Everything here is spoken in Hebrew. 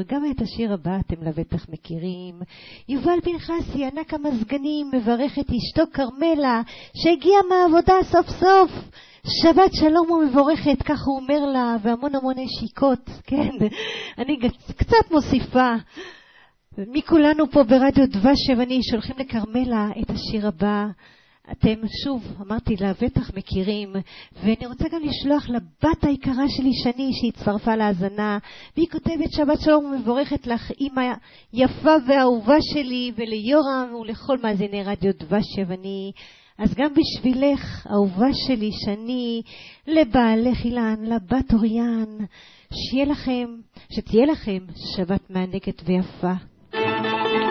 גם את השיר הבא אתם לבטח מכירים. יובל פנחסי, ענק המזגנים, מברך את אשתו קרמלה, שהגיעה מהעבודה סוף סוף. שבת שלום ומבורכת, כך הוא אומר לה, והמון המון נשיקות, כן. אני קצת מוסיפה. מכולנו פה ברדיו דבש יווני שולחים לקרמלה את השיר הבא. אתם שוב, אמרתי לה, בטח מכירים, ואני רוצה גם לשלוח לבת היקרה שלי שני, שהיא הצטרפה להאזנה, והיא כותבת שבת שלום ומבורכת לך, אמא יפה ואהובה שלי, וליורם ולכל מאזיני רדיו דבש יווני. אז גם בשבילך, אהובה שלי שני, לבעלך אילן, לבת אוריאן, שתהיה לכם שבת מענגת ויפה.